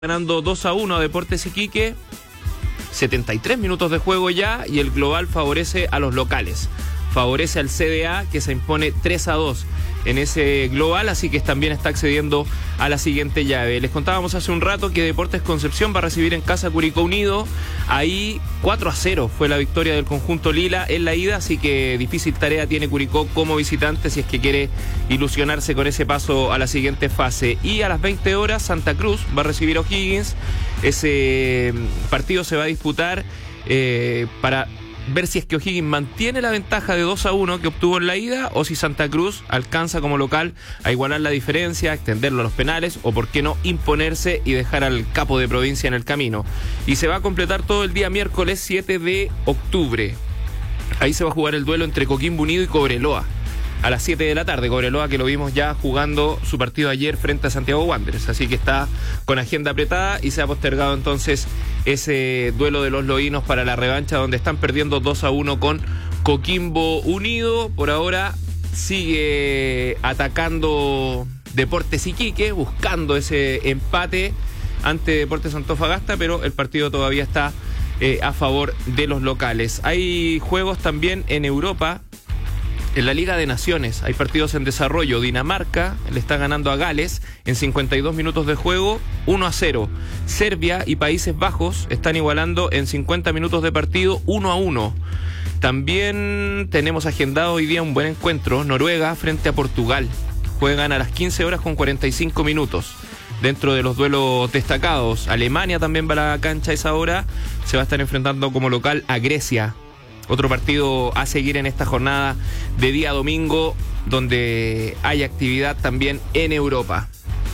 Ganando 2-1 a Deportes Iquique, 73 minutos de juego ya, y el global favorece a los locales. Favorece al CDA, que se impone 3-2 en ese global, así que también está accediendo a la siguiente llave. Les contábamos hace un rato que Deportes Concepción va a recibir en casa a Curicó Unido. Ahí 4-0 fue la victoria del conjunto Lila en la ida, así que difícil tarea tiene Curicó como visitante si es que quiere ilusionarse con ese paso a la siguiente fase. Y a las 20 horas Santa Cruz va a recibir a O'Higgins. Ese partido se va a disputar para ver si es que O'Higgins mantiene la ventaja de 2-1 que obtuvo en la ida, o si Santa Cruz alcanza como local a igualar la diferencia, extenderlo a los penales, o por qué no imponerse y dejar al capo de provincia en el camino. Y se va a completar todo el día miércoles 7 de octubre. Ahí se va a jugar el duelo entre Coquimbo Unido y Cobreloa a las 7 de la tarde. Cobreloa, que lo vimos ya jugando su partido ayer frente a Santiago Wanderers, así que está con agenda apretada y se ha postergado entonces ese duelo de los loínos para la revancha, donde están perdiendo 2-1 con Coquimbo Unido. Por ahora sigue atacando Deportes Iquique, buscando ese empate ante Deportes Antofagasta, pero el partido todavía está a favor de los locales. Hay juegos también en Europa. En la Liga de Naciones hay partidos en desarrollo. Dinamarca le está ganando a Gales en 52 minutos de juego, 1-0. Serbia y Países Bajos están igualando en 50 minutos de partido, 1-1. También tenemos agendado hoy día un buen encuentro. Noruega frente a Portugal. Juegan a las 15 horas con 45 minutos. Dentro de los duelos destacados, Alemania también va a la cancha a esa hora. Se va a estar enfrentando como local a Grecia. Otro partido a seguir en esta jornada de día domingo, donde hay actividad también en Europa.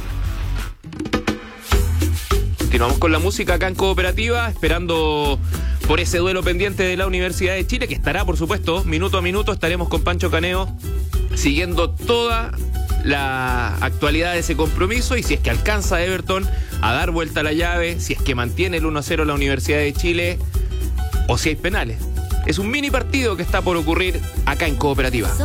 Continuamos con la música acá en Cooperativa, esperando por ese duelo pendiente de la Universidad de Chile, que estará, por supuesto, minuto a minuto. Estaremos con Pancho Caneo siguiendo toda la actualidad de ese compromiso, y si es que alcanza Everton a dar vuelta a la llave, si es que mantiene el 1-0 la Universidad de Chile, o si hay penales. Es un mini partido que está por ocurrir acá en Cooperativa.